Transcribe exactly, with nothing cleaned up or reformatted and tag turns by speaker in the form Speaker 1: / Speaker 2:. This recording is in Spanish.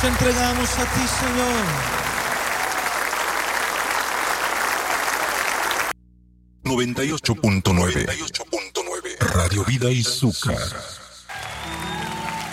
Speaker 1: entregamos a ti, Señor.
Speaker 2: noventa y ocho punto nueve Radio Vida y Azúcar.